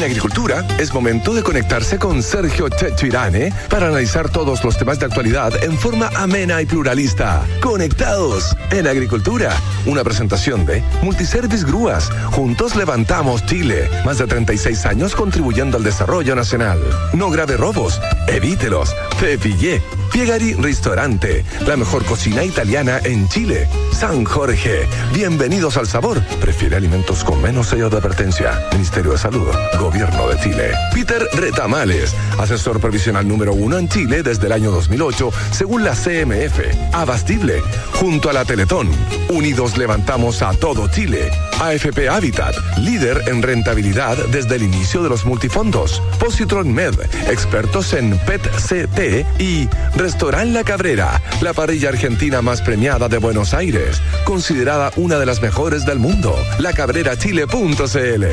En Agricultura es momento de conectarse con Sergio Checho Irane para analizar todos los temas de actualidad en forma amena y pluralista. Conectados en Agricultura. Una presentación de Multiservice Grúas. Juntos levantamos Chile. Más de 36 años contribuyendo al desarrollo nacional. No grave robos. Evítelos. Pepillé. Piegari Ristorante. La mejor cocina italiana en Chile. San Jorge. Bienvenidos al sabor. Prefiere alimentos con menos sello de advertencia. Ministerio de Salud. Gobierno de Chile. Peter Retamales. Asesor provisional número 1 en Chile desde el año 2008, según la CMF. Abastible. Junto a la Teletón. Unidos levantamos a todo Chile. AFP Habitat. Líder en rentabilidad desde el inicio de los multifondos. Positron Med. Expertos en PET-CT y Restaurant La Cabrera, la parrilla argentina más premiada de Buenos Aires, considerada una de las mejores del mundo. lacabrerachile.cl.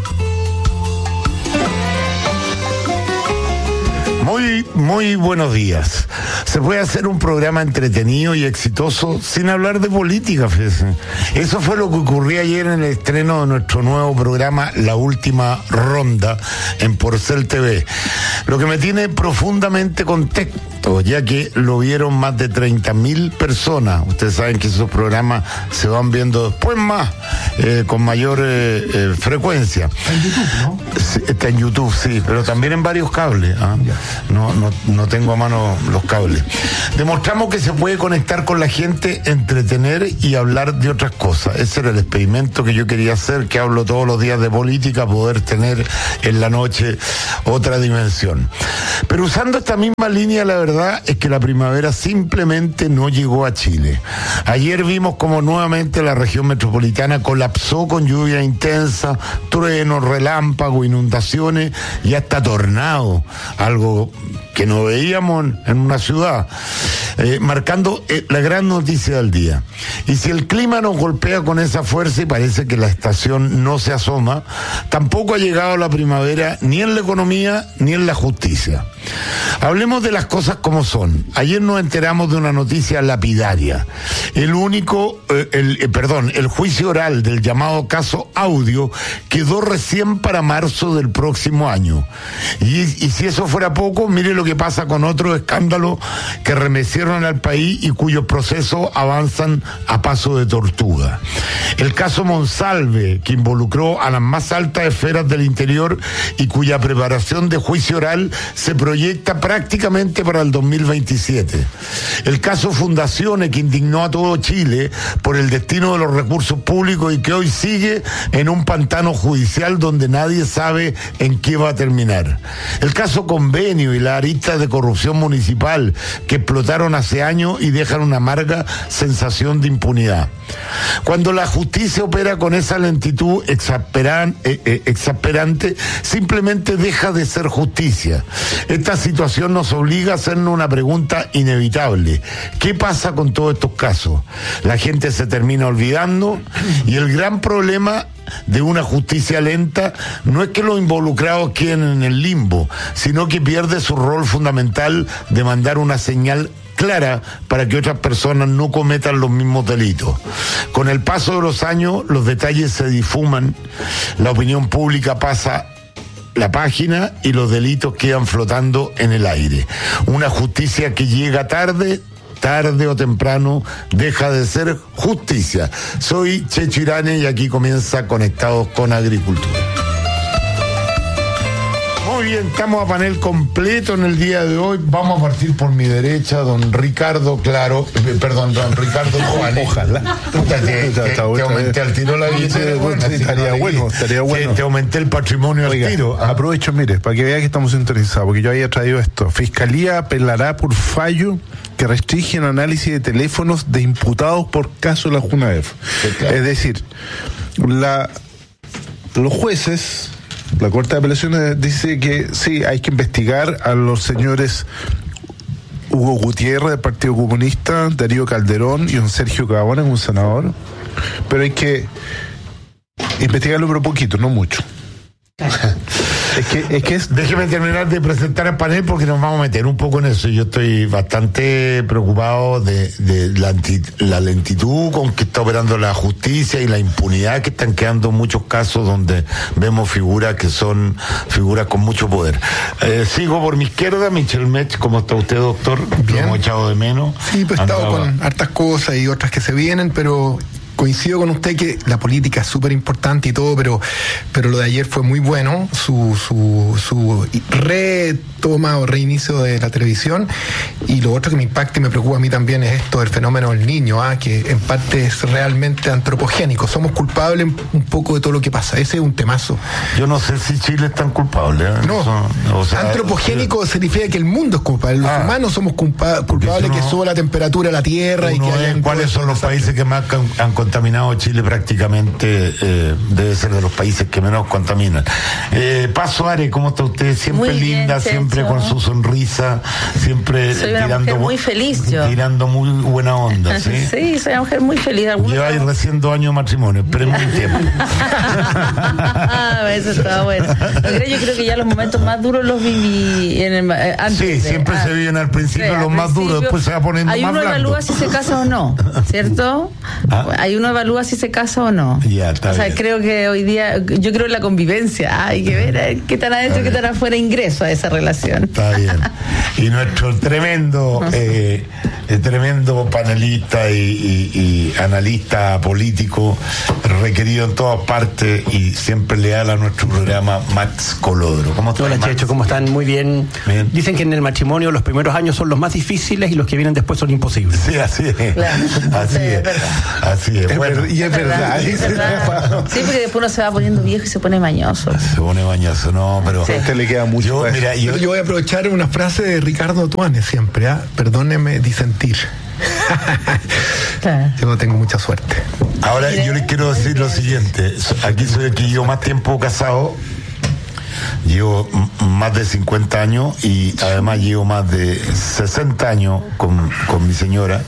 Muy buenos días. Se puede hacer un programa entretenido y exitoso sin hablar de política, fíjense. Eso fue lo que ocurrió ayer en el estreno de nuestro nuevo programa La Última Ronda en Porcel TV. Lo que me tiene profundamente contento, ya que lo vieron más de 30.000 personas. Ustedes saben que esos programas se van viendo después más, con mayor frecuencia. En YouTube, ¿no? Sí, está en YouTube, sí, pero también en varios cables. ¿Ah? No tengo a mano los cables. Demostramos que se puede conectar con la gente, entretener y hablar de otras cosas. Ese era el experimento que yo quería hacer, que hablo todos los días de política, poder tener en la noche otra dimensión. Pero usando esta misma línea, la verdad es que la primavera simplemente no llegó a Chile. Ayer vimos como nuevamente la región metropolitana colapsó con lluvia intensa, truenos, relámpagos, inundaciones y hasta tornados, algo que no veíamos en una ciudad, marcando la gran noticia del día. Y si el clima nos golpea con esa fuerza y parece que la estación no se asoma, tampoco ha llegado la primavera ni en la economía ni en la justicia. Hablemos de las cosas como son. Ayer nos enteramos de una noticia lapidaria. El juicio oral del llamado caso Audio quedó recién para marzo del próximo año. Y si eso fuera poco, mire lo que pasa con otros escándalos que remecieron al país y cuyos procesos avanzan a paso de tortuga. El caso Monsalve, que involucró a las más altas esferas del interior y cuya preparación de juicio oral se proyecta prácticamente para el 2027. El caso Fundaciones, que indignó a todo Chile por el destino de los recursos públicos y que hoy sigue en un pantano judicial donde nadie sabe en qué va a terminar. El caso Convenio y la arista de corrupción municipal que explotaron hace años y dejan una amarga sensación de impunidad. Cuando la justicia opera con esa lentitud exasperante, simplemente deja de ser justicia. Esta situación nos obliga a hacernos una pregunta inevitable. ¿Qué pasa con todos estos casos? La gente se termina olvidando y el gran problema de una justicia lenta no es que los involucrados queden en el limbo, sino que pierde su rol fundamental de mandar una señal clara para que otras personas no cometan los mismos delitos. Con el paso de los años, los detalles se difuman, la opinión pública pasa la página y los delitos quedan flotando en el aire. Una justicia que llega tarde o temprano deja de ser justicia. Soy Checho Irane y aquí comienza Conectados con Agricultura. Muy bien, estamos a panel completo en el día de hoy. Vamos a partir por mi derecha, don Ricardo Juárez. Ojalá. Te aumenté al tiro la vida. Estaría bueno. Te aumenté el patrimonio al tiro. Aprovecho, mire, para que vea que estamos sintonizados, porque yo había traído esto. Fiscalía apelará por fallo que restringen análisis de teléfonos de imputados por caso de la Junadef. Sí, claro. Es decir, los jueces, la Corte de Apelaciones dice que sí, hay que investigar a los señores Hugo Gutiérrez del Partido Comunista, Darío Calderón y don Sergio Cabona, un senador, pero hay que investigarlo pero poquito, no mucho. Déjeme terminar de presentar el panel porque nos vamos a meter un poco en eso. Yo estoy bastante preocupado de la lentitud con que está operando la justicia y la impunidad que están quedando muchos casos donde vemos figuras que son figuras con mucho poder. Sigo por mi izquierda, Michel Mech. ¿Cómo está usted, doctor? Bien. Lo hemos echado de menos. Sí, pues he estado con hartas cosas y otras que se vienen, pero coincido con usted que la política es súper importante y todo, pero lo de ayer fue muy bueno, su retoma o reinicio de la televisión. Y lo otro que me impacta y me preocupa a mí también es esto del fenómeno del niño, que en parte es realmente antropogénico. Somos culpables un poco de todo lo que pasa. Ese es un temazo. Yo no sé si Chile es tan culpable. No, antropogénico significa que el mundo es culpable. Los humanos somos culpables que suba la temperatura de la tierra y que haya... ¿Cuáles son los países que más han contaminado? Chile prácticamente debe ser de los países que menos contaminan. Paso Are, ¿cómo está usted? Siempre muy linda, bien, siempre con su sonrisa, siempre soy una mujer muy feliz yo. Tirando muy buena onda, ¿sí? Sí, soy una mujer muy feliz. Lleváis recién 2 años de matrimonio, esperemos un tiempo. Eso estaba bueno. Yo creo que ya los momentos más duros los viví antes. Sí, siempre se viven al principio los más duros, después se va poniendo más blanco. Hay uno evalúa si se casa o no, ¿cierto? Hay uno evalúa si se casa o no. Ya, está bien. Creo que hoy día, yo creo en la convivencia. Hay que ver qué tan adentro y qué tan afuera ingreso a esa relación. Está bien. Y nuestro tremendo panelista y analista político, requerido en todas partes y siempre leal a nuestro programa, Max Colodro. ¿Cómo estás? Hola, Checho, ¿cómo están? Muy bien. Dicen que en el matrimonio los primeros años son los más difíciles y los que vienen después son imposibles. Sí, así es. Claro. Así es. Bueno, y es verdad. Sí, porque después uno se va poniendo viejo y se pone mañoso. No, pero a usted le queda mucho. Yo voy a aprovechar una frase de Ricardo Tuanes siempre, Perdóneme disentir. Claro. Yo no tengo mucha suerte. Ahora yo les quiero decir lo siguiente. Aquí soy el que llevo más tiempo casado. Llevo más de 50 años y además llevo más de 60 años con mi señora.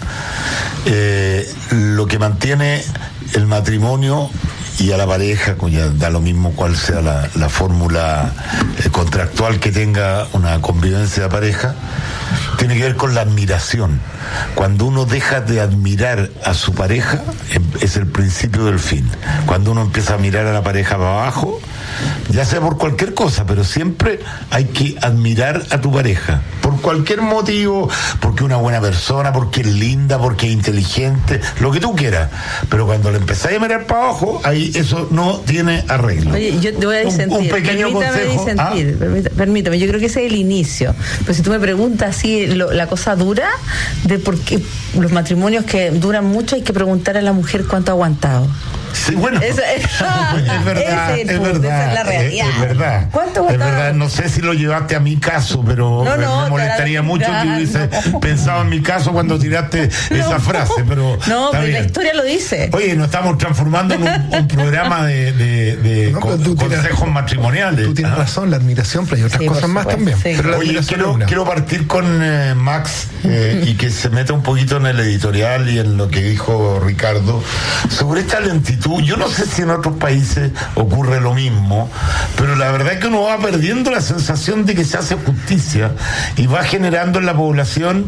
Lo que mantiene el matrimonio y a la pareja, ya da lo mismo cuál sea la fórmula contractual que tenga una convivencia de pareja, tiene que ver con la admiración. Cuando uno deja de admirar a su pareja, es el principio del fin. Cuando uno empieza a mirar a la pareja para abajo, ya sea por cualquier cosa, pero siempre hay que admirar a tu pareja, por cualquier motivo, porque es una buena persona, porque es linda, porque es inteligente, lo que tú quieras. Pero cuando le empezáis a mirar para abajo, ahí eso no tiene arreglo. Oye, yo te voy a disentir. Un pequeño consejo. Permítame, yo creo que ese es el inicio. Pero si tú me preguntas así, la cosa dura, de por qué los matrimonios que duran mucho hay que preguntar a la mujer cuánto ha aguantado. Sí, bueno, es verdad, esa es la realidad. Es verdad. ¿Cuánto es verdad, no sé si lo llevaste a mi caso, pero me molestaría mucho que hubiese pensado en mi caso cuando tiraste esa frase, pero no, pero la historia lo dice. Oye, nos estamos transformando en un programa de consejos matrimoniales. Tú tienes razón, la admiración, pero hay otras cosas más también. Sí. Pero oye, quiero partir con Max y que se meta un poquito en el editorial y en lo que dijo Ricardo sobre esta lentitud. Yo no sé si en otros países ocurre lo mismo, pero la verdad es que uno va perdiendo la sensación de que se hace justicia y va generando en la población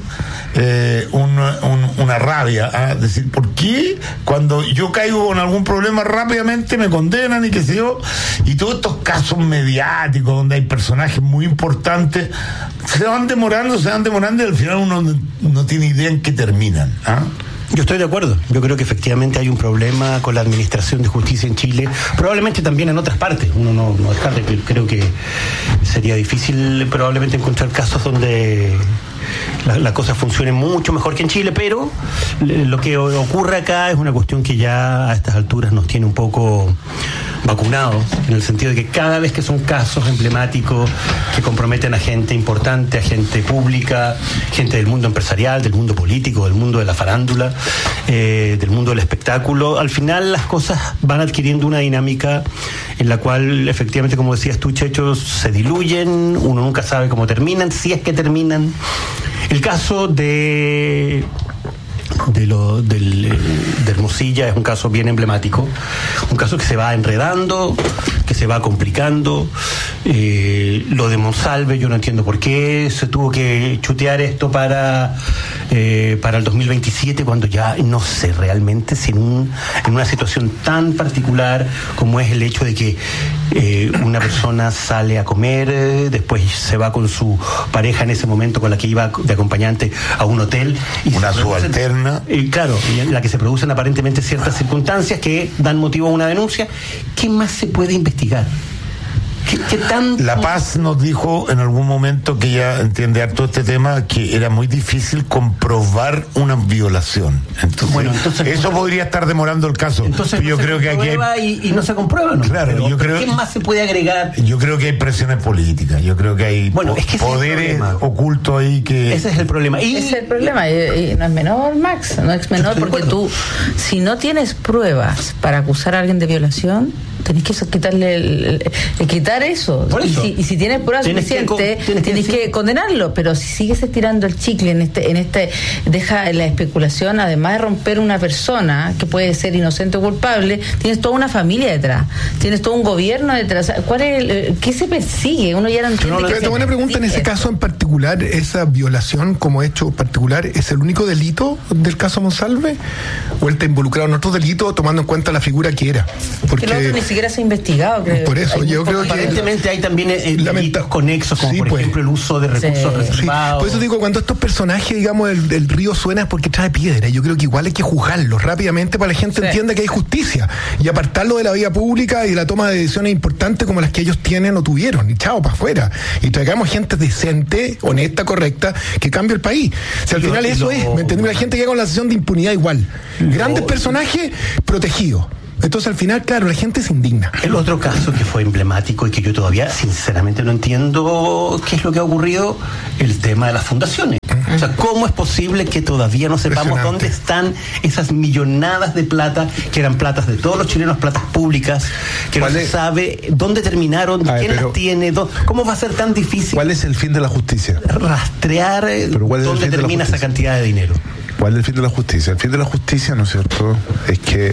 una rabia. Es decir, ¿por qué cuando yo caigo con algún problema rápidamente me condenan y qué sé yo? Y todos estos casos mediáticos donde hay personajes muy importantes se van demorando y al final uno no tiene idea en qué terminan. Yo estoy de acuerdo. Yo creo que efectivamente hay un problema con la administración de justicia en Chile, probablemente también en otras partes. Uno no descarta, creo que sería difícil probablemente encontrar casos donde la cosa funcione mucho mejor que en Chile, pero lo que ocurre acá es una cuestión que ya a estas alturas nos tiene un poco vacunados, en el sentido de que cada vez que son casos emblemáticos que comprometen a gente importante, a gente pública, gente del mundo empresarial, del mundo político, del mundo de la farándula, del mundo del espectáculo, al final las cosas van adquiriendo una dinámica en la cual efectivamente, como decías tú, Checho, se diluyen, uno nunca sabe cómo terminan, si es que terminan. El caso de Hermosilla es un caso bien emblemático, un caso que se va enredando, que se va complicando, Lo de Monsalve, yo no entiendo por qué se tuvo que chutear esto para el 2027, cuando ya no sé realmente si en una situación tan particular como es el hecho de que una persona sale a comer, después se va con su pareja en ese momento con la que iba de acompañante a un hotel. Y una subalterna. Claro, en la que se producen aparentemente ciertas circunstancias que dan motivo a una denuncia. ¿Qué más se puede investigar? ¿Qué tan... La Paz nos dijo en algún momento, que ella entiende harto este tema, que era muy difícil comprobar una violación. Entonces eso podría estar demorando el caso. Entonces yo creo que aquí y no se comprueba, ¿no? Claro, pero ¿qué más se puede agregar? Yo creo que hay presiones políticas, yo creo que hay poderes ocultos ahí que... Ese es el problema. Ese es el problema, y no es menor, Max, no es menor, porque tú, si no tienes pruebas para acusar a alguien de violación, tenés que quitar eso. Y si tienes pruebas suficientes, tienes que condenarlo. Pero si sigues estirando el chicle deja la especulación, además de romper una persona que puede ser inocente o culpable, tienes toda una familia detrás, tienes todo un gobierno detrás. ¿Qué se persigue? Uno ya no entiende. Te tengo una pregunta en ese caso en particular. ¿Esa violación como hecho particular es el único delito del caso Monsalve? ¿O él está involucrado en otro delito, tomando en cuenta la figura que era? Porque el otro ni siquiera se ha investigado, creo. Por eso, yo creo que aparentemente hay también delitos conexos, como por ejemplo el uso de recursos reservados. Por eso digo, cuando estos personajes, digamos, el río suena es porque trae piedra. Yo creo que igual hay que juzgarlos rápidamente para que la gente entienda que hay justicia y apartarlo de la vía pública y de la toma de decisiones importantes como las que ellos tienen o tuvieron. Y chao, para afuera. Y traigamos gente decente, honesta, correcta, que cambie el país. Si al final eso es, ¿me entendés? La gente llega con la sensación de impunidad igual. Grandes personajes protegidos. Entonces al final, claro, la gente se indigna. El otro caso que fue emblemático y que yo todavía sinceramente no entiendo qué es lo que ha ocurrido, el tema de las fundaciones. O sea, ¿cómo es posible que todavía no sepamos dónde están esas millonadas de plata, que eran platas de todos los chilenos, platas públicas, que no se sabe dónde terminaron, quién las tiene, cómo va a ser tan difícil? ¿Cuál es el fin de la justicia? Rastrear dónde termina esa cantidad de dinero. ¿Cuál es el fin de la justicia? El fin de la justicia, ¿no es cierto?, es que,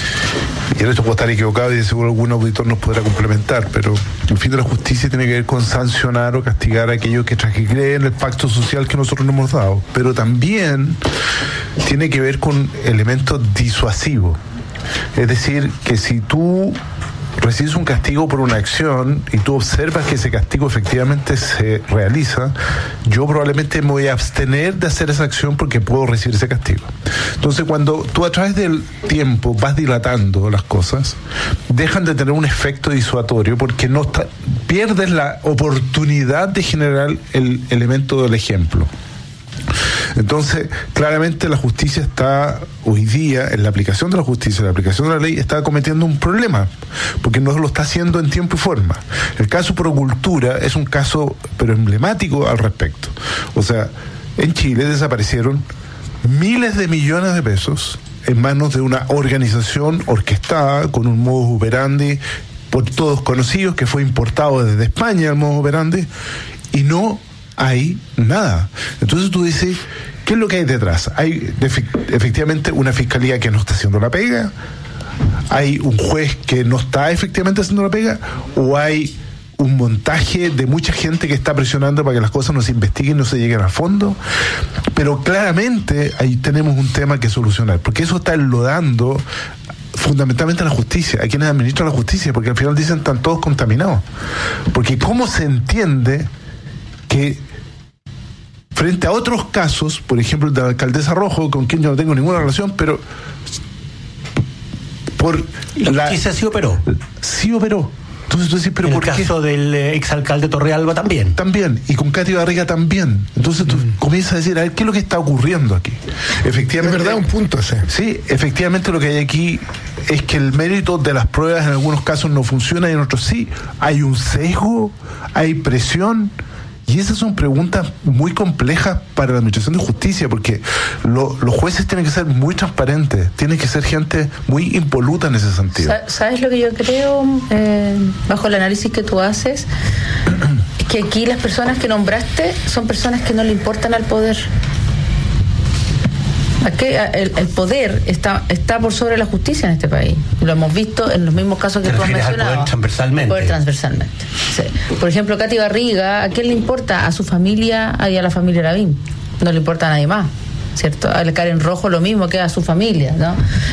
y en esto puedo estar equivocado y de seguro algún auditor nos podrá complementar, pero el fin de la justicia tiene que ver con sancionar o castigar a aquellos que transgreden el pacto social que nosotros nos hemos dado, pero también tiene que ver con elementos disuasivos. Es decir, que si tú recibes un castigo por una acción y tú observas que ese castigo efectivamente se realiza, yo probablemente me voy a abstener de hacer esa acción porque puedo recibir ese castigo. Entonces, cuando tú a través del tiempo vas dilatando las cosas, dejan de tener un efecto disuasorio porque pierdes la oportunidad de generar el elemento del ejemplo. Entonces, claramente la justicia está hoy día, en la aplicación de la justicia, en la aplicación de la ley, está cometiendo un problema, porque no lo está haciendo en tiempo y forma. El caso Procultura es un caso, pero emblemático al respecto. O sea, en Chile desaparecieron miles de millones de pesos en manos de una organización orquestada con un modus operandi por todos conocidos, que fue importado desde España el modus operandi, y no hay nada. Entonces tú dices, ¿qué es lo que hay detrás? Hay efectivamente una fiscalía que no está haciendo la pega, hay un juez que no está efectivamente haciendo la pega, o hay un montaje de mucha gente que está presionando para que las cosas no se investiguen, no se lleguen a fondo. Pero claramente ahí tenemos un tema que solucionar, porque eso está enlodando fundamentalmente a la justicia, a quienes administran la justicia, porque al final dicen están todos contaminados. Porque ¿cómo se entiende que frente a otros casos, por ejemplo el de la alcaldesa Rojo, con quien yo no tengo ninguna relación, pero por la justicia sí operó? Sí operó. Entonces tú dices, pero ¿por qué? En el caso del exalcalde Torrealba también. También, y con Katy Barriga también. Entonces tú comienzas a decir, a ver, ¿qué es lo que está ocurriendo aquí? Efectivamente, es verdad, un punto ese. Sí, efectivamente lo que hay aquí es que el mérito de las pruebas en algunos casos no funciona y en otros sí. Hay un sesgo, hay presión. Y esas son preguntas muy complejas para la administración de justicia, porque los jueces tienen que ser muy transparentes, tienen que ser gente muy impoluta en ese sentido. ¿Sabes lo que yo creo, bajo el análisis que tú haces? Que aquí las personas que nombraste son personas que no le importan al poder. Aquí el poder está por sobre la justicia en este país. Lo hemos visto en los mismos casos que tú has mencionado. Poder transversalmente. Sí. Por ejemplo, Katy Barriga, ¿a quién le importa? A su familia y a la familia Lavín. No le importa a nadie más, ¿cierto? A Karen Rojo lo mismo que a su familia, ¿no?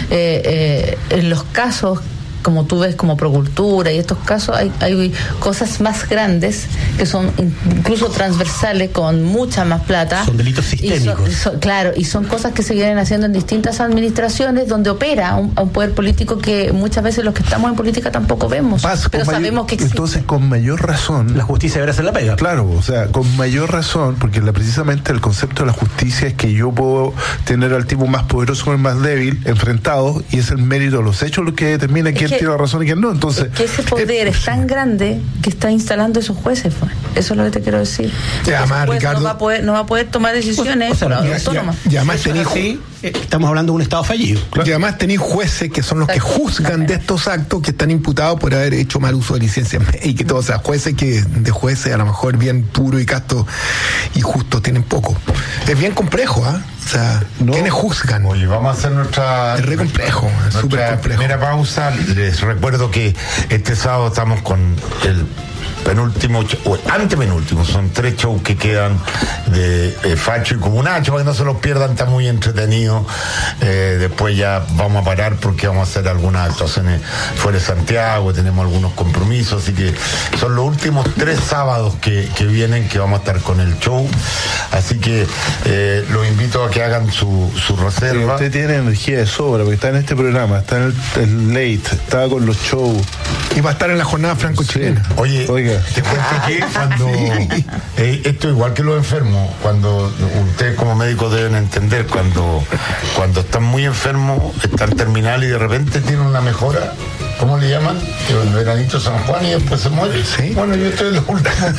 En los casos, como tú ves, como Procultura y estos casos, hay cosas más grandes que son incluso transversales, con mucha más plata. Son delitos sistémicos. Y son cosas que se vienen haciendo en distintas administraciones donde opera un poder político que muchas veces los que estamos en política tampoco vemos, pero sabemos que existe. Entonces, con mayor razón... La justicia deberá hacer la pega. Claro, o sea, con mayor razón, porque precisamente el concepto de la justicia es que yo puedo tener al tipo más poderoso con el más débil enfrentado, y es el mérito de los hechos lo que determina quién tiene la razón y quién no. Entonces, que ese poder es tan grande que está instalando esos jueces, pues. Eso es lo que te quiero decir. Además, Ricardo, no va a poder tomar decisiones autónomas. Y además estamos hablando de un Estado fallido. Y además tenéis jueces que son los que juzgan de estos actos, que están imputados por haber hecho mal uso de licencias, y que todos, o sea, jueces a lo mejor bien puro y casto y justo tienen poco. Es bien complejo, ¿ah? O sea, ¿quiénes juzgan? Oye, vamos a hacer nuestra... Es re complejo, es súper complejo. Primera pausa. Les recuerdo que este sábado estamos con el antepenúltimo, son 3 shows que quedan de Facho y Comunacho, para que no se los pierdan, está muy entretenido. Después ya vamos a parar porque vamos a hacer algunas actuaciones fuera de Santiago, tenemos algunos compromisos, así que son los últimos 3 sábados que vienen, que vamos a estar con el show, así que los invito a que hagan su reserva. Usted tiene energía de sobra, porque está en este programa, está en el late, está con los shows. Y va a estar en la jornada franco-chilena. Oiga, te cuento que cuando esto igual que los enfermos, cuando ustedes como médicos deben entender, cuando están muy enfermos, están terminales y de repente tienen una mejora, ¿cómo le llaman? El veranito San Juan y después se muere. ¿Sí? Bueno, yo estoy en los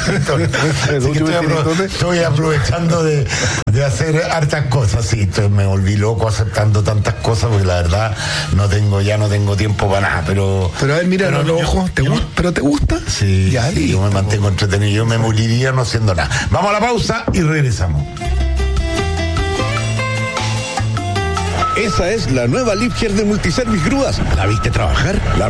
últimos estoy aprovechando de hacer hartas cosas, sí, me volví loco aceptando tantas cosas porque la verdad no tengo tiempo para nada, pero a ver, mira los ojos, ¿pero te gusta? Sí, ya, sí, yo me mantengo entretenido, yo me moriría no haciendo nada. Vamos a la pausa y regresamos. Esa es la nueva Liebherr de Multiservice Grúas. ¿La viste trabajar? La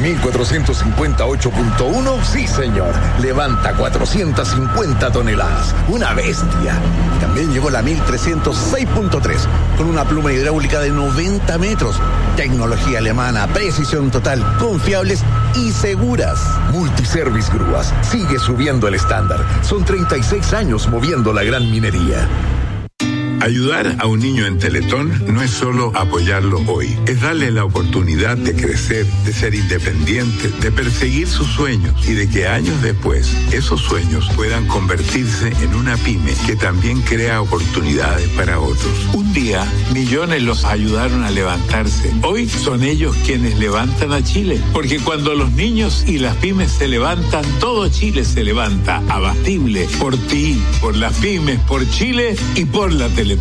1458.1, sí señor. Levanta 450 toneladas. Una bestia. También llegó la 1306.3, con una pluma hidráulica de 90 metros. Tecnología alemana, precisión total, confiables y seguras. Multiservice Grúas sigue subiendo el estándar. Son 36 años moviendo la gran minería. Ayudar a un niño en Teletón no es solo apoyarlo hoy, es darle la oportunidad de crecer, de ser independiente, de perseguir sus sueños y de que años después esos sueños puedan convertirse en una pyme que también crea oportunidades para otros. Un día, millones los ayudaron a levantarse. Hoy son ellos quienes levantan a Chile, porque cuando los niños y las pymes se levantan, todo Chile se levanta. Abatible por ti, por las pymes, por Chile y por la Teletón.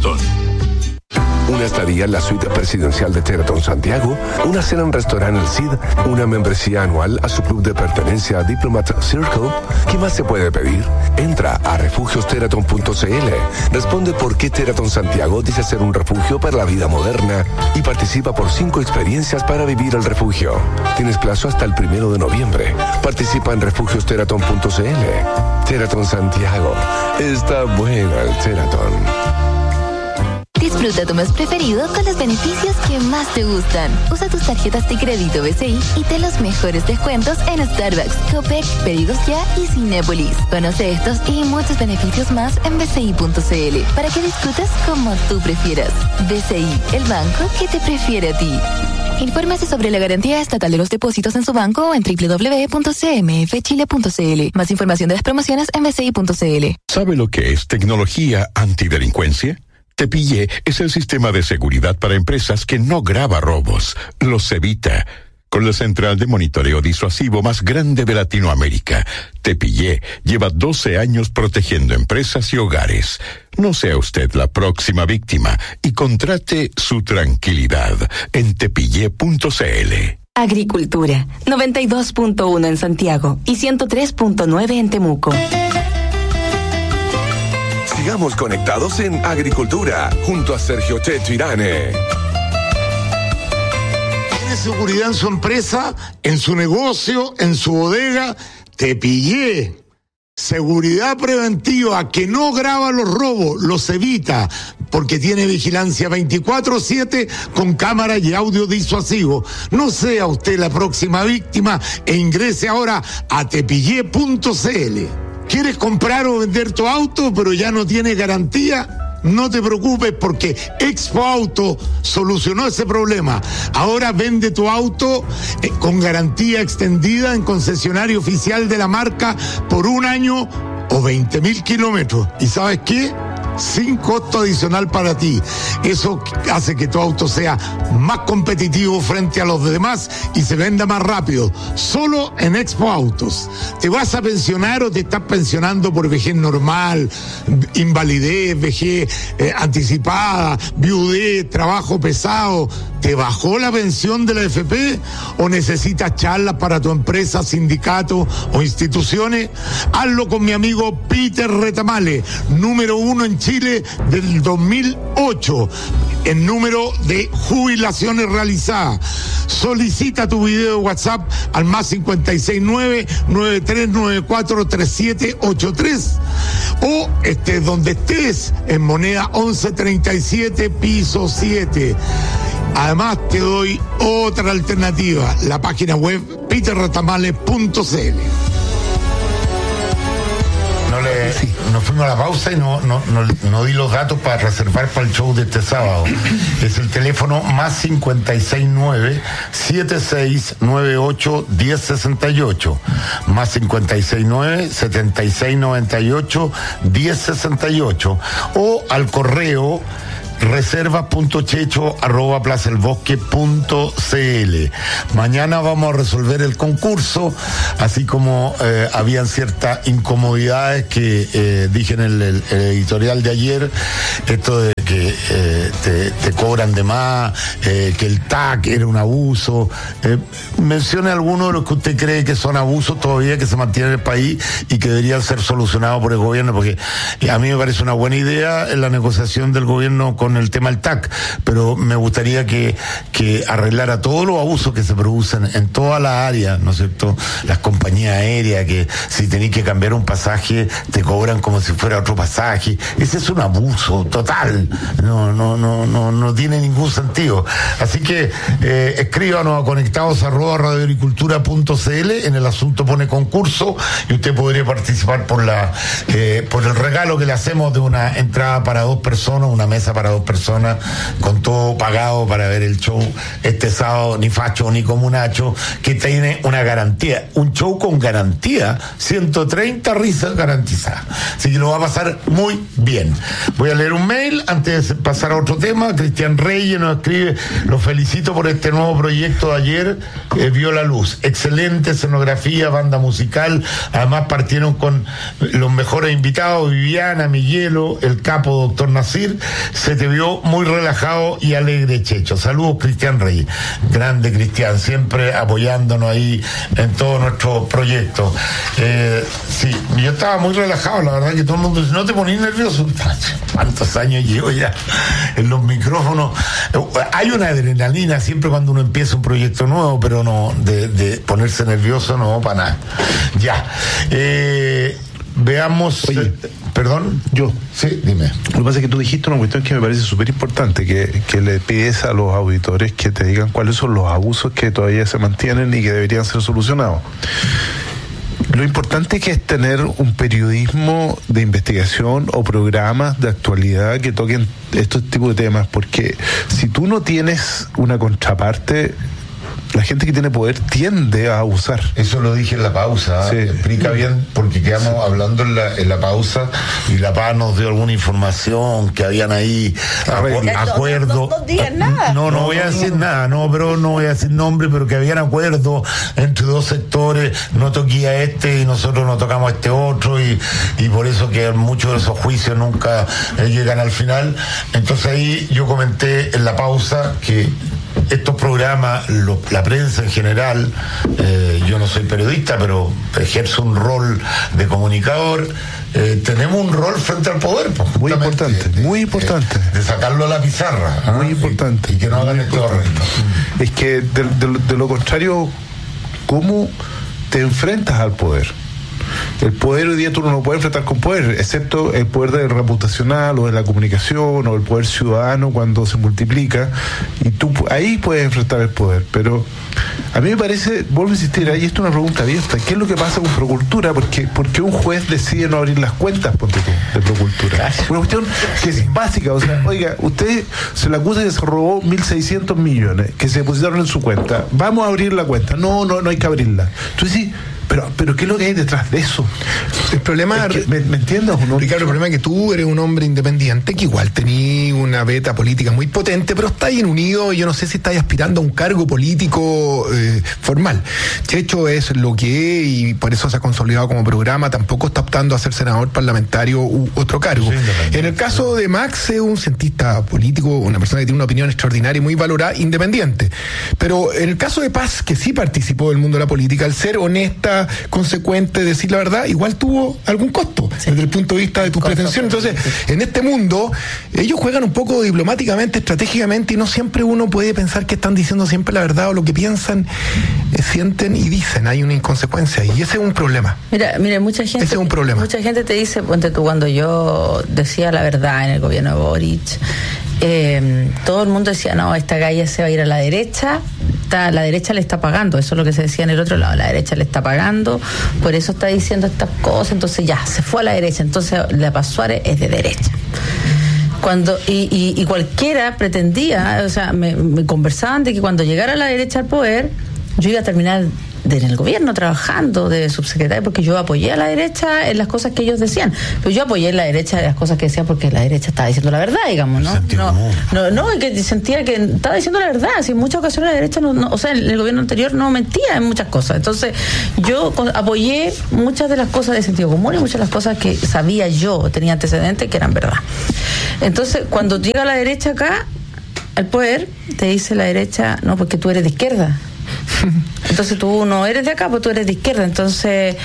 Una estadía en la suite presidencial de Teletón Santiago, una cena en restaurante El Cid, una membresía anual a su club de pertenencia Diplomat Circle. ¿Qué más se puede pedir? Entra a refugiosteraton.cl, responde por qué Teletón Santiago dice ser un refugio para la vida moderna y participa por 5 experiencias para vivir el refugio. Tienes plazo hasta el 1 de noviembre. Participa en refugiosteraton.cl. Teletón Santiago. Está bueno el Teletón. Disfruta tu mes preferido con los beneficios que más te gustan. Usa tus tarjetas de crédito BCI y ten los mejores descuentos en Starbucks, Copec, Pedidos Ya y Cinépolis. Conoce estos y muchos beneficios más en bci.cl para que disfrutes como tú prefieras. BCI, el banco que te prefiere a ti. Infórmese sobre la garantía estatal de los depósitos en su banco o en www.cmfchile.cl. Más información de las promociones en bci.cl. ¿Sabe lo que es tecnología antidelincuencia? Te Pillé es el sistema de seguridad para empresas que no graba robos, los evita. Con la central de monitoreo disuasivo más grande de Latinoamérica, Te Pillé lleva 12 años protegiendo empresas y hogares. No sea usted la próxima víctima y contrate su tranquilidad en tepillé.cl. Agricultura, 92.1 en Santiago y 103.9 en Temuco. Sigamos conectados en Agricultura, junto a Sergio Checho Irane. ¿Quiere seguridad en su empresa, en su negocio, en su bodega? Te pillé. Seguridad preventiva que no graba los robos, los evita, porque tiene vigilancia 24/7 con cámara y audio disuasivo. No sea usted la próxima víctima e ingrese ahora a tepillé.cl. ¿Quieres comprar o vender tu auto pero ya no tiene garantía? No te preocupes porque Expo Auto solucionó ese problema. Ahora vende tu auto con garantía extendida en concesionario oficial de la marca por 1 año o 20.000 kilómetros. ¿Y sabes qué? Sin costo adicional para ti. Eso hace que tu auto sea más competitivo frente a los demás y se venda más rápido. Solo en Expo Autos. ¿Te vas a pensionar o te estás pensionando por vejez normal, invalidez, vejez anticipada, viudez, trabajo pesado? ¿Te bajó la pensión de la AFP o necesitas charlas para tu empresa, sindicato o instituciones? Hazlo con mi amigo Peter Retamale, número 1 en Chile del 2008 en número de jubilaciones realizadas. Solicita tu video de WhatsApp al más 569-9394-3783 o donde estés en moneda 1137 piso 7. Además te doy otra alternativa, la página web peterretamale.cl. Nos fuimos a la pausa y no di los datos para reservar para el show de este sábado. Es el teléfono más 569-7698-1068, más 569-7698-1068 o al correo reservas.checho@plazaelbosque.cl. Mañana vamos a resolver el concurso, así como habían ciertas incomodidades que dije en el editorial de ayer, esto de que te cobran de más, que el TAC era un abuso. Mencione algunos de los que usted cree que son abusos todavía que se mantienen en el país y que deberían ser solucionados por el gobierno, porque a mí me parece una buena idea en la negociación del gobierno con el tema del TAC, pero me gustaría que arreglara todos los abusos que se producen en todas las áreas, ¿no es cierto? Las compañías aéreas, que si tenés que cambiar un pasaje te cobran como si fuera otro pasaje. Ese es un abuso total. No tiene ningún sentido. Así que escríbanos a conectados@radioagricultura.cl. En el asunto pone concurso y usted podría participar por el regalo que le hacemos de una entrada para 2 personas, una mesa para 2 personas, con todo pagado para ver el show este sábado, ni facho ni comunacho, que tiene una garantía, un show con garantía, 130 risas garantizadas. Así que lo va a pasar muy bien. Voy a leer un mail antes de pasar a otro tema. Cristian Reyes nos escribe: los felicito por este nuevo proyecto de ayer, vio la luz. Excelente escenografía, banda musical, además partieron con los mejores invitados, Viviana, Miguelo, el capo doctor Nasir. Se te vio muy relajado y alegre, Checho. Saludos, Cristian Reyes. Grande Cristian, siempre apoyándonos ahí en todos nuestros proyectos. Sí, yo estaba muy relajado, la verdad que todo el mundo dice: no te ponís nervioso. ¿Cuántos años llevo ya en los micrófonos? Hay una adrenalina siempre cuando uno empieza un proyecto nuevo, pero no, de ponerse nervioso no, para nada. Ya. Veamos. Oye, perdón. Yo. Sí, dime. Lo que pasa es que tú dijiste una cuestión que me parece súper importante, que le pides a los auditores que te digan cuáles son los abusos que todavía se mantienen y que deberían ser solucionados. Lo importante que es tener un periodismo de investigación o programas de actualidad que toquen estos tipos de temas, porque si tú no tienes una contraparte, la gente que tiene poder tiende a abusar. Eso lo dije en la pausa. Sí. Explica bien, porque quedamos hablando en la pausa y la PA nos dio alguna información que habían ahí acuerdos. No digan nada. No voy a decir nada, pero no voy a decir nombre, pero que habían acuerdos entre 2 sectores, no toqué a este y nosotros no tocamos a este otro, y por eso que muchos de esos juicios nunca llegan al final. Entonces ahí yo comenté en la pausa que estos programas, la prensa en general, yo no soy periodista, pero ejerzo un rol de comunicador, tenemos un rol frente al poder, muy importante, de sacarlo a la pizarra, muy importante, y que no hagan esto horrendo. Es que de lo contrario, ¿cómo te enfrentas al poder? El poder hoy día tú no lo puedes enfrentar con poder, excepto el poder del reputacional o de la comunicación o el poder ciudadano cuando se multiplica, y tú ahí puedes enfrentar el poder. Pero a mí me parece, vuelvo a insistir, ahí esto es una pregunta abierta: ¿qué es lo que pasa con Procultura? Porque un juez decide no abrir las cuentas, ponte tú, de Procultura. Una cuestión que es básica, o sea, oiga, usted se le acusa de que se robó 1.600 millones que se depositaron en su cuenta, vamos a abrir la cuenta. No hay que abrirla. Entonces sí, pero ¿qué es lo que hay detrás de eso? El problema, ¿me entiendes o no? Ricardo, el problema es que tú eres un hombre independiente que igual tenías una beta política muy potente, pero estás en Unido y yo no sé si estás aspirando a un cargo político formal. Checho es lo que es y por eso se ha consolidado como programa, tampoco está optando a ser senador parlamentario u otro cargo. Sí, en el caso de Max es un cientista político, una persona que tiene una opinión extraordinaria y muy valorada, independiente. Pero en el caso de Paz, que sí participó del mundo de la política, al ser honesta, consecuente, decir la verdad, igual tuvo algún costo, sí, desde el punto de vista de tus pretensiones. Entonces, en este mundo, ellos juegan un poco diplomáticamente, estratégicamente, y no siempre uno puede pensar que están diciendo siempre la verdad, o lo que piensan, sienten y dicen. Hay una inconsecuencia, y ese es un problema. Mira, mucha gente. Ese es un problema. Mucha gente te dice, ponte tú, cuando yo decía la verdad en el gobierno de Boric, todo el mundo decía, no, esta galla se va a ir a la derecha, la derecha le está pagando, eso es lo que se decía en el otro lado, la derecha le está pagando, por eso está diciendo estas cosas, entonces ya, se fue a la derecha, entonces la Paz Suárez es de derecha. Y cualquiera pretendía, o sea, me conversaban de que cuando llegara la derecha al poder, yo iba a terminar en el gobierno trabajando de subsecretaria, porque yo apoyé a la derecha en las cosas que ellos decían, pero yo apoyé a la derecha en las cosas que decían porque la derecha estaba diciendo la verdad, digamos, no, que sentía que estaba diciendo la verdad. Si en muchas ocasiones la derecha o sea, el gobierno anterior no mentía en muchas cosas, entonces yo apoyé muchas de las cosas de sentido común y muchas de las cosas que sabía yo, tenía antecedentes que eran verdad. Entonces cuando llega la derecha acá al poder, te dice la derecha, no, porque tú eres de izquierda. Entonces tú no eres de acá, pues tú eres de izquierda. Entonces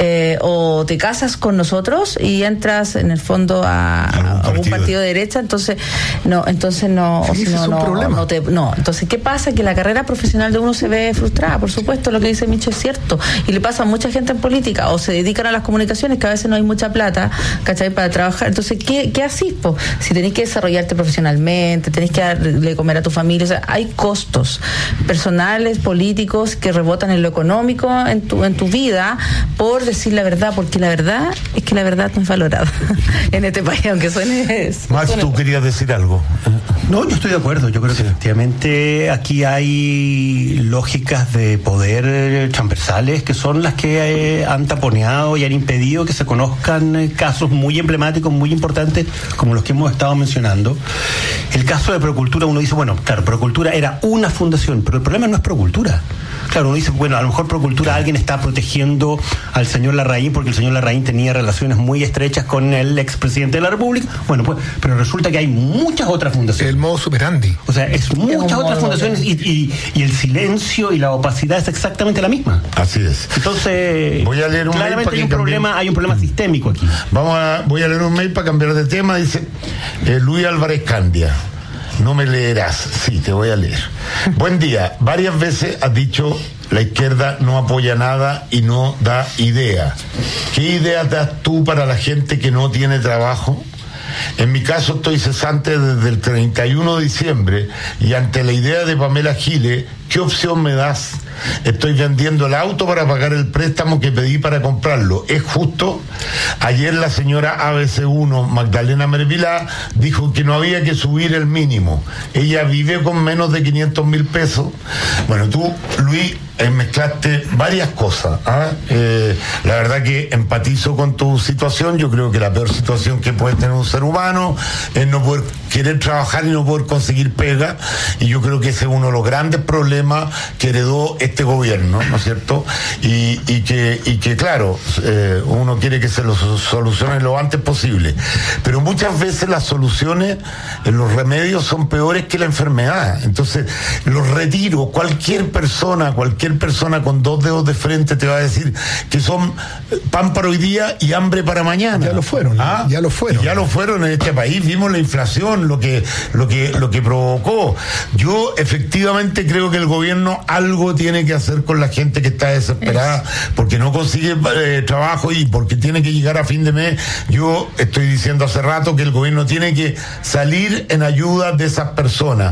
o te casas con nosotros y entras en el fondo a un partido de derecha, entonces no, sí, si no. Entonces, ¿qué pasa? Que la carrera profesional de uno se ve frustrada, por supuesto, lo que dice Micho es cierto, y le pasa a mucha gente en política, o se dedican a las comunicaciones, que a veces no hay mucha plata, ¿cachai?, para trabajar. Entonces, ¿qué asís, po? Si tenés que desarrollarte profesionalmente, tenés que darle comer a tu familia, o sea, hay costos personales, políticos, que rebotan en lo económico en tu vida por decir la verdad, porque la verdad es que la verdad no es valorada en este país, aunque suene. Max, tú querías decir algo. No, yo estoy de acuerdo. Yo creo que efectivamente aquí hay lógicas de poder transversales que son las que han taponeado y han impedido que se conozcan casos muy emblemáticos, muy importantes, como los que hemos estado mencionando. El caso de Procultura, uno dice, bueno, claro, Procultura era una fundación, pero el problema no es Procultura. Claro, uno dice, bueno, a lo mejor Procultura alguien está protegiendo al señor Larraín porque el señor Larraín tenía relaciones muy estrechas con el expresidente de la República. Bueno, pues, pero resulta que hay muchas otras fundaciones. El modus operandi. O sea, es muchas otras fundaciones y el silencio y la opacidad es exactamente la misma. Así es. Entonces, voy a leer un claramente hay un problema sistémico aquí. Voy a leer un mail para cambiar de tema. Dice Luis Álvarez Candia. No me leerás, sí, te voy a leer. Buen día, varias veces has dicho la izquierda no apoya nada y no da idea. ¿Qué ideas das tú para la gente que no tiene trabajo? En mi caso estoy cesante desde el 31 de diciembre y ante la idea de Pamela Giles, ¿qué opción me das? Estoy vendiendo el auto para pagar el préstamo que pedí para comprarlo. ¿Es justo? Ayer la señora ABC1, Magdalena Mervilá, dijo que no había que subir el mínimo. Ella vive con menos de 500,000 pesos. Bueno, tú, Luis, mezclaste varias cosas. La verdad que empatizo con tu situación. Yo creo que la peor situación que puede tener un ser humano es no poder querer trabajar y no poder conseguir pega. Y yo creo que ese es uno de los grandes problemas que heredó este gobierno, ¿no es cierto? Y que claro, uno quiere que se lo solucione lo antes posible, pero muchas veces las soluciones, los remedios son peores que la enfermedad. Entonces, los retiros, cualquier persona con 2 dedos de frente te va a decir que son pan para hoy día y hambre para mañana. Ya lo fueron, ya lo fueron en este país. Vimos la inflación, lo que provocó. Yo efectivamente creo que el gobierno algo tiene que hacer con la gente que está desesperada porque no consigue trabajo y porque tiene que llegar a fin de mes. Yo estoy diciendo hace rato que el gobierno tiene que salir en ayuda de esas personas.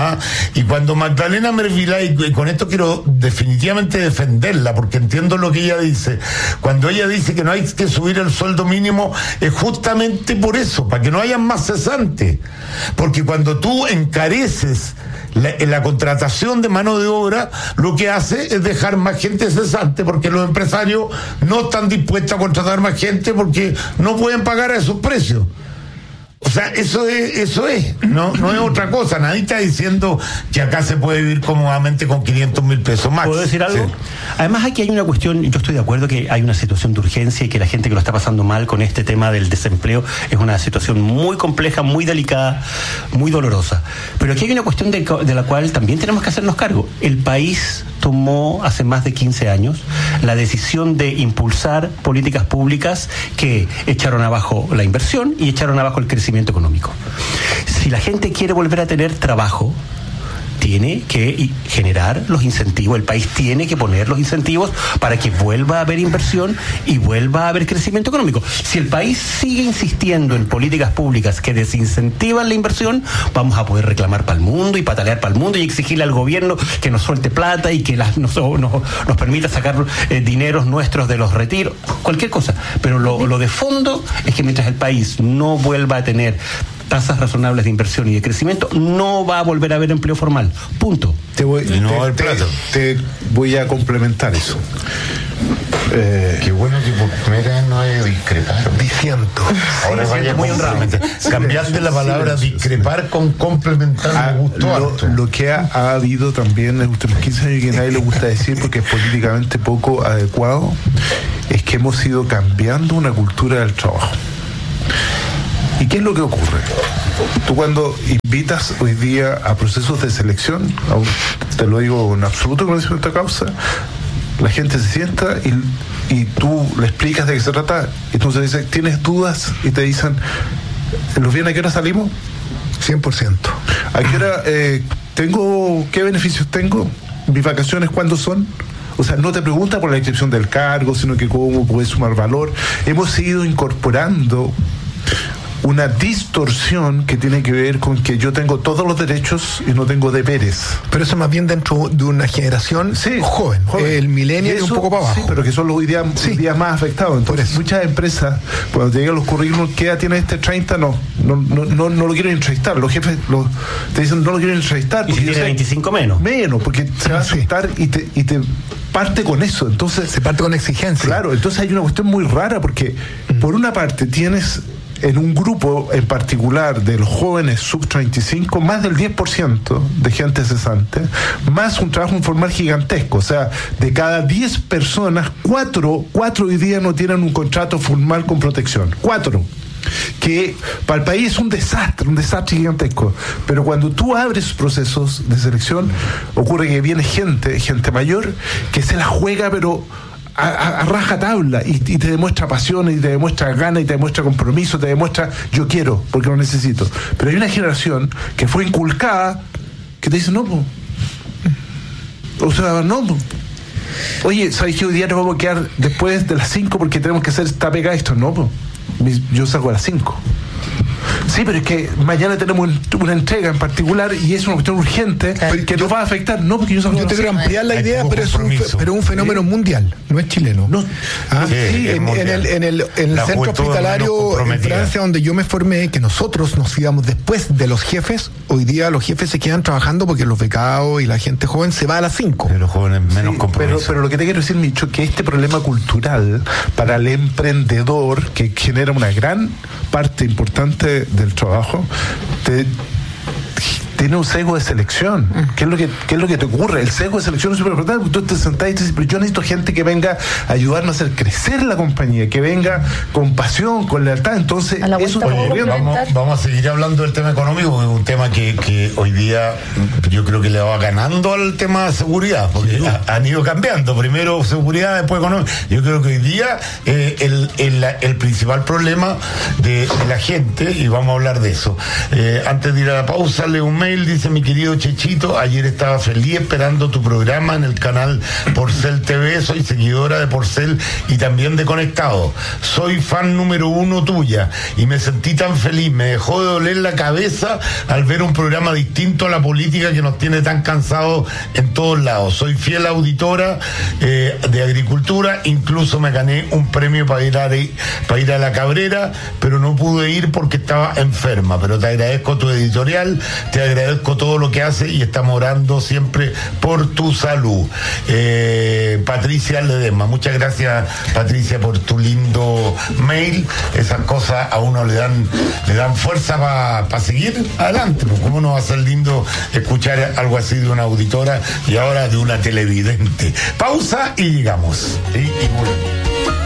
Y cuando Magdalena Mervilay, y con esto quiero definitivamente defenderla porque entiendo lo que ella dice, cuando ella dice que no hay que subir el sueldo mínimo, es justamente por eso, para que no haya más cesantes, porque cuando tú encareces la contratación de mano de obra, lo que hace es dejar más gente cesante, porque los empresarios no están dispuestos a contratar más gente porque no pueden pagar a esos precios. O sea, eso es, no es otra cosa. Nadie está diciendo que acá se puede vivir cómodamente con 500.000 pesos más. ¿Puedo decir algo? Sí. Además, aquí hay una cuestión, yo estoy de acuerdo que hay una situación de urgencia y que la gente que lo está pasando mal con este tema del desempleo es una situación muy compleja, muy delicada, muy dolorosa. Pero aquí hay una cuestión de la cual también tenemos que hacernos cargo. El país tomó hace más de 15 años la decisión de impulsar políticas públicas que echaron abajo la inversión y echaron abajo el crecimiento económico. Si la gente quiere volver a tener trabajo, tiene que generar los incentivos, el país tiene que poner los incentivos para que vuelva a haber inversión y vuelva a haber crecimiento económico. Si el país sigue insistiendo en políticas públicas que desincentivan la inversión, vamos a poder reclamar para el mundo y patalear para el mundo y exigirle al gobierno que nos suelte plata y que nos permita sacar dineros nuestros de los retiros, cualquier cosa. Pero lo de fondo es que mientras el país no vuelva a tener tasas razonables de inversión y de crecimiento, no va a volver a haber empleo formal. Punto. Te voy a complementar eso. Qué bueno que por primera vez no hay discrepar. Diciendo. Ahora vaya muy honradamente. Cambiaste la palabra discrepar con complementar. Me gustó. Lo que ha habido también en los últimos 15 años y que a nadie le gusta decir porque es políticamente poco adecuado, es que hemos ido cambiando una cultura del trabajo. ¿Y qué es lo que ocurre? Tú cuando invitas hoy día a procesos de selección, te lo digo con absoluto conocimiento de causa, la gente se sienta y tú le explicas de qué se trata, y entonces dice, ¿tienes dudas? Y te dicen, ¿los viernes a qué hora salimos? 100%. ¿A qué hora qué beneficios tengo? ¿Mis vacaciones cuándo son? O sea, no te pregunta por la inscripción del cargo, sino que cómo puedes sumar valor. Hemos ido incorporando una distorsión que tiene que ver con que yo tengo todos los derechos y no tengo deberes. Pero eso más bien dentro de una generación joven. El milenio es un poco para abajo. Sí, pero que son los días más afectados. Entonces, muchas empresas, cuando te llegan los currículums, ¿qué edad tiene este 30? No lo quieren entrevistar. Los jefes te dicen, no lo quieren entrevistar. ¿Y si tiene 25 menos? Menos, porque se va a asustar y te parte con eso. Entonces se parte con exigencia. Claro, entonces hay una cuestión muy rara porque, por una parte, tienes en un grupo en particular de los jóvenes sub-35, más del 10% de gente cesante, más un trabajo informal gigantesco. O sea, de cada 10 personas, 4 hoy día no tienen un contrato formal con protección. 4. Que para el país es un desastre gigantesco. Pero cuando tú abres procesos de selección, ocurre que viene gente mayor que se la juega, pero a raja tabla, y te demuestra pasión, y te demuestra ganas, y te demuestra compromiso, te demuestra yo quiero, porque lo necesito. Pero hay una generación que fue inculcada que te dice no, o sea, no, oye, ¿sabes que hoy día nos vamos a quedar después de las 5 porque tenemos que hacer esta pega esto? No, yo salgo a las 5. Sí, pero es que mañana tenemos una entrega en particular y es una cuestión urgente que nos va a afectar. No, porque yo te quiero ampliar la idea, pero es un fenómeno mundial, no es chileno. No. En el centro hospitalario en Francia, donde yo me formé, que nosotros nos íbamos después de los jefes, hoy día los jefes se quedan trabajando porque los becados y la gente joven se va a las 5. Los jóvenes menos compromiso. Pero lo que te quiero decir, Micho, que este problema cultural para el emprendedor, que genera una gran parte importante del trabajo, te tiene un sesgo de selección. ¿Qué es lo que te ocurre? El sesgo de selección es súper importante, porque tú te sentás y te dices, pero yo necesito gente que venga a ayudarme a hacer crecer la compañía, que venga con pasión, con lealtad. Entonces, eso está ocurriendo. Vamos a seguir hablando del tema económico, que es un tema que hoy día yo creo que le va ganando al tema de seguridad, porque han ido cambiando. Primero seguridad, después económico. Yo creo que hoy día el principal problema de la gente, y vamos a hablar de eso. Antes de ir a la pausa, leo un mail, dice mi querido Chechito, ayer estaba feliz esperando tu programa en el canal Porcel TV, soy seguidora de Porcel y también de Conectado. Soy fan número 1 tuya y me sentí tan feliz, me dejó de doler la cabeza al ver un programa distinto a la política que nos tiene tan cansados en todos lados. Soy fiel auditora de agricultura, incluso me gané un premio para ir a La Cabrera, pero no pude ir porque estaba enferma. Pero te agradezco tu editorial, te agradezco todo lo que hace y estamos orando siempre por tu salud. Patricia Ledesma, muchas gracias, Patricia, por tu lindo mail. Esas cosas a uno le dan fuerza para seguir adelante. ¿Cómo no va a ser lindo escuchar algo así de una auditora y ahora de una televidente? Pausa y llegamos. Y volvemos.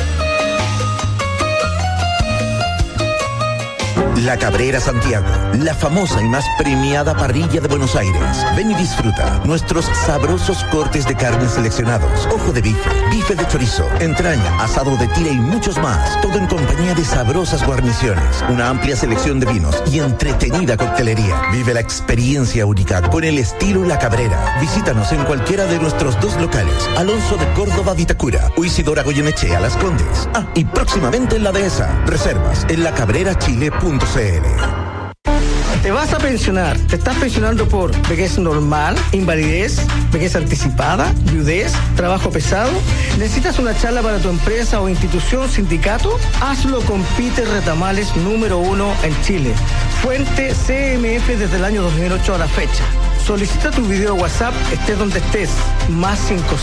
La Cabrera Santiago, la famosa y más premiada parrilla de Buenos Aires. Ven y disfruta nuestros sabrosos cortes de carne seleccionados, ojo de bife, bife de chorizo, entraña, asado de tira y muchos más. Todo en compañía de sabrosas guarniciones, una amplia selección de vinos y entretenida coctelería. Vive la experiencia única con el estilo La Cabrera. Visítanos en cualquiera de nuestros 2 locales, Alonso de Córdoba Vitacura o Isidora Goyenechea Las Condes. Y próximamente en la Dehesa. Reservas en lacabrerachile.cl. Te vas a pensionar, te estás pensionando por vejez normal, invalidez, vejez anticipada, viudez, trabajo pesado. ¿Necesitas una charla para tu empresa o institución, sindicato? Hazlo con Peter Retamales, número 1 en Chile. Fuente CMF desde el año 2008 a la fecha. Solicita tu video WhatsApp, estés donde estés, más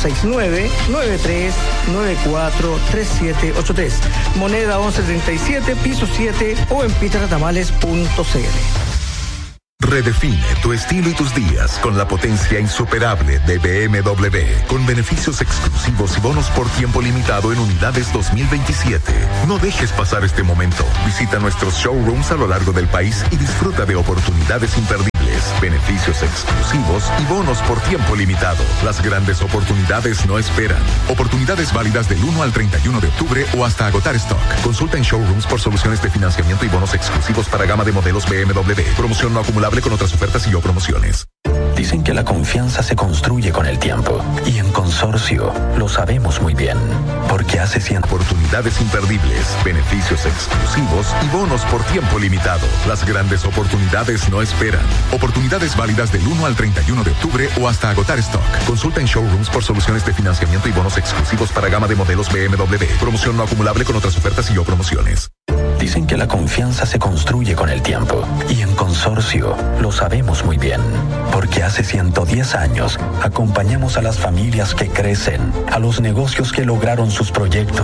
569-9394-3783. Moneda 1137, piso 7 o en peterretamales.cl. Redefine tu estilo y tus días con la potencia insuperable de BMW, con beneficios exclusivos y bonos por tiempo limitado en unidades 2027. No dejes pasar este momento. Visita nuestros showrooms a lo largo del país y disfruta de oportunidades imperdibles, beneficios exclusivos y bonos por tiempo limitado. Las grandes oportunidades no esperan. Oportunidades válidas del 1 al 31 de octubre o hasta agotar stock. Consulta en showrooms por soluciones de financiamiento y bonos exclusivos para gama de modelos BMW. Promoción no acumulable con otras ofertas y o promociones. Dicen que la confianza se construye con el tiempo y en Consorcio lo sabemos muy bien, porque hace 100 oportunidades imperdibles, beneficios exclusivos y bonos por tiempo limitado. Las grandes oportunidades no esperan. Oportunidades válidas del 1 al 31 de octubre o hasta agotar stock. Consulta en showrooms por soluciones de financiamiento y bonos exclusivos para gama de modelos BMW. Promoción no acumulable con otras ofertas y o promociones. Dicen que la confianza se construye con el tiempo y en Consorcio lo sabemos muy bien, porque hace 110 años acompañamos a las familias que crecen, a los negocios que lograron sus proyectos